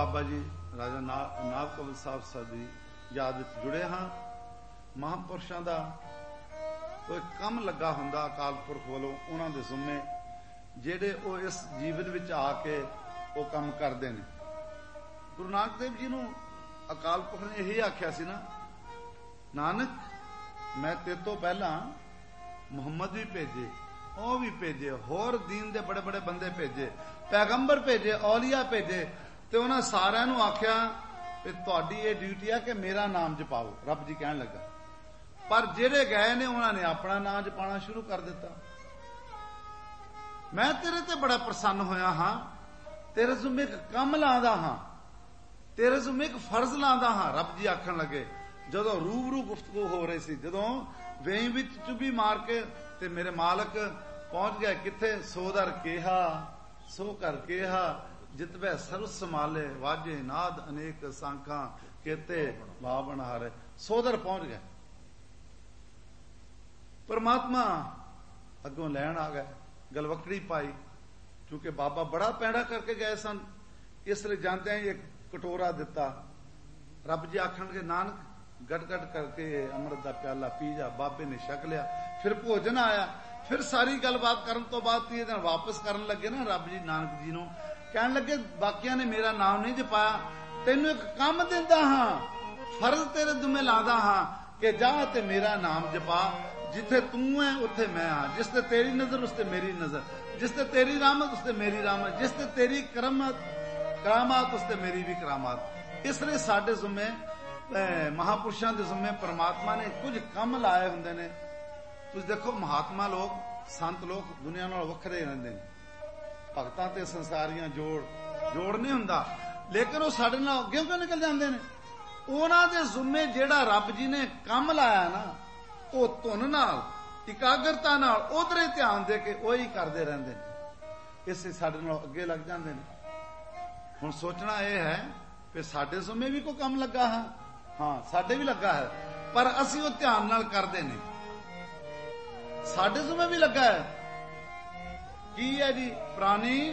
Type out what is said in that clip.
ਬਾਬਾ ਜੀ ਰਾਜਾ ਨਾਭ ਕਵਲ ਸਾਹਿਬ ਦੀ ਯਾਦ ਵਿੱਚ ਜੁੜੇ ਹਾਂ। ਮਹਾਂਪੁਰਸ਼ਾਂ ਦਾ ਕੋਈ ਕੰਮ ਲੱਗਾ ਹੁੰਦਾ ਅਕਾਲ ਪੁਰਖ ਵੱਲੋਂ, ਉਹਨਾਂ ਦੇ ਜ਼ਿੰਮੇ ਜਿਹੜੇ ਉਹ ਇਸ ਜੀਵਨ ਵਿੱਚ ਆ ਕੇ ਉਹ ਕੰਮ ਕਰਦੇ ਨੇ। ਗੁਰੂ ਨਾਨਕ ਦੇਵ ਜੀ ਨੂੰ ਅਕਾਲ ਪੁਰਖ ਨੇ ਇਹੀ ਆਖਿਆ ਸੀ ਨਾ, ਨਾਨਕ ਮੈਂ ਤੇਰੇ ਤੋਂ ਪਹਿਲਾਂ ਮੁਹੰਮਦ ਵੀ ਭੇਜੇ, ਉਹ ਵੀ ਭੇਜੇ, ਹੋਰ ਦੀਨ ਦੇ ਬੜੇ ਬੜੇ ਬੰਦੇ ਭੇਜੇ, ਪੈਗੰਬਰ ਭੇਜੇ, ਔਲੀਆ ਭੇਜੇ, ਤੇ ਉਹਨਾਂ ਸਾਰਿਆਂ ਨੂੰ ਆਖਿਆ ਕਿ ਤੁਹਾਡੀ ਇਹ ਡਿਊਟੀ ਆ ਕਿ ਮੇਰਾ ਨਾਮ ਜਪਾਓ। ਰੱਬ ਜੀ ਕਹਿਣ ਲੱਗਾ, ਪਰ ਜਿਹੜੇ ਗਏ ਨੇ ਉਹਨਾਂ ਨੇ ਆਪਣਾ ਨਾਮ ਜਪਾਣਾ ਸ਼ੁਰੂ ਕਰ ਦਿੱਤਾ। ਮੈਂ ਤੇਰੇ ਤੇ ਬੜਾ ਪ੍ਰਸੰਨ ਹੋਇਆ ਹਾਂ, ਤੇਰੇ ਜ਼ਿੰਮੇ ਇੱਕ ਕੰਮ ਲਾਉਂਦਾ ਹਾਂ, ਤੇਰੇ ਜ਼ਿੰਮੇ ਇੱਕ ਫਰਜ਼ ਲਾਉਂਦਾ ਹਾਂ। ਰੱਬ ਜੀ ਆਖਣ ਲੱਗੇ, ਜਦੋਂ ਰੂਬਰੂ ਗੁਫ਼ਤਗੂ ਹੋ ਰਹੀ ਸੀ, ਜਦੋਂ ਵੇਈ ਵਿੱਚ ਚੁੱਭੀ ਮਾਰ ਕੇ ਤੇ ਮੇਰੇ ਮਾਲਕ ਪਹੁੰਚ ਗਏ ਕਿੱਥੇ, ਸੋ ਦਰ ਕਿਹਾ ਸੋ ਕਰ ਕਿਹਾ, ਜਿਤਬੈ ਸਰਬ ਸਮਾਲੇ ਵਾਜੇ ਨਾਦ ਅਨੇਕ ਸਾਂਖਾਂ ਕੇਤੇ ਬਾਵਣ ਹਾਰੇ। ਸੋਦਰ ਪਹੁੰਚ ਗਏ, ਪਰਮਾਤਮਾ ਅੱਗੋਂ ਲੈਣ ਆ ਗਏ, ਗਲਵਕੜੀ ਪਾਈ, ਕਿਉਂਕਿ ਬਾਬਾ ਬੜਾ ਪੈੜਾ ਕਰਕੇ ਗਏ ਸਨ, ਇਸ ਲਈ ਜਾਂਦਿਆਂ ਹੀ ਇੱਕ ਕਟੋਰਾ ਦਿੱਤਾ। ਰੱਬ ਜੀ ਆਖਣਗੇ, ਨਾਨਕ ਗਟ ਗਟ ਕਰਕੇ ਅੰਮ੍ਰਿਤ ਦਾ ਪਿਆਲਾ ਪੀ ਜਾ। ਬਾਬੇ ਨੇ ਛਕ ਲਿਆ, ਫਿਰ ਭੋਜਨ ਆਇਆ, ਫਿਰ ਸਾਰੀ ਗੱਲਬਾਤ ਕਰਨ ਤੋਂ ਬਾਅਦ 3 ਦਿਨ ਵਾਪਸ ਕਰਨ ਲੱਗੇ ਨਾ, ਰੱਬ ਜੀ ਨਾਨਕ ਜੀ ਨੂੰ ਕਹਿਣ ਲੱਗੇ, ਬਾਕੀਆਂ ਨੇ ਮੇਰਾ ਨਾਮ ਨਹੀਂ ਜਪਾਇਆ, ਤੈਨੂੰ ਇੱਕ ਕੰਮ ਦਿੰਦਾ ਹਾਂ, ਫਰਜ਼ ਤੇਰੇ ਦੁਮੇ ਲਾਦਾ ਹਾਂ ਕਿ ਜਾ ਤੇ ਮੇਰਾ ਨਾਮ ਜਪਾ। ਜਿੱਥੇ ਤੂੰ ਹੈ ਉੱਥੇ ਮੈਂ ਹਾਂ, ਜਿਸ ਤੇ ਤੇਰੀ ਨਜ਼ਰ ਉਸ ਤੇ ਮੇਰੀ ਨਜ਼ਰ, ਜਿਸ ਤੇ ਤੇਰੀ ਰਹਿਮਤ ਉਸ ਤੇ ਮੇਰੀ ਰਹਿਮਤ, ਜਿਸ ਤੇ ਤੇਰੀ ਕਰਾਮਾਤ ਉਸ ਤੇ ਮੇਰੀ ਵੀ ਕਰਾਮਾਤ। ਇਸ ਲਈ ਸਾਡੇ ਜ਼ਿੰਮੇ ਮਹਾਪੁਰਸ਼ਾਂ ਦੇ ਜ਼ਿੰਮੇ ਪਰਮਾਤਮਾ ਨੇ ਕੁਝ ਕੰਮ ਲਾਏ ਹੁੰਦੇ ਨੇ। ਤੁਸੀਂ ਦੇਖੋ, ਮਹਾਤਮਾ ਲੋਕ, ਸੰਤ ਲੋਕ ਦੁਨੀਆ ਨਾਲ ਵੱਖਰੇ ਰਹਿੰਦੇ ਨੇ, ਭਗਤਾਂ ਤੇ ਸੰਸਾਰੀਆਂ ਜੋੜ ਨਹੀਂ ਹੁੰਦਾ, ਲੇਕਿਨ ਉਹ ਸਾਡੇ ਨਾਲ ਅੱਗੇ ਕਿਉਂ ਨਿਕਲ ਜਾਂਦੇ ਨੇ? ਉਹਨਾਂ ਦੇ ਜ਼ਿੰਮੇ ਜਿਹੜਾ ਰੱਬ ਜੀ ਨੇ ਕੰਮ ਲਾਇਆ ਨਾ, ਉਹ ਧੁਨ ਨਾਲ, ਇਕਾਗਰਤਾ ਨਾਲ, ਉਧਰੇ ਧਿਆਨ ਦੇ ਕੇ ਉਹੀ ਕਰਦੇ ਰਹਿੰਦੇ ਨੇ, ਇਸੇ ਸਾਡੇ ਨਾਲ ਅੱਗੇ ਲੱਗ ਜਾਂਦੇ ਨੇ। ਹੁਣ ਸੋਚਣਾ ਇਹ ਹੈ ਕਿ ਸਾਡੇ ਜ਼ਿੰਮੇ ਵੀ ਕੋਈ ਕੰਮ ਲੱਗਾ ਹੈ, ਹਾਂ ਸਾਡੇ ਵੀ ਲੱਗਾ ਹੈ, ਪਰ ਅਸੀਂ ਉਹ ਧਿਆਨ ਨਾਲ ਕਰਦੇ ਨਹੀਂ। ਸਾਡੇ ਜ਼ਿੰਮੇ ਵੀ ਲੱਗਾ ਹੈ, ਕੀ ਹੈ ਜੀ? ਪ੍ਰਾਣੀ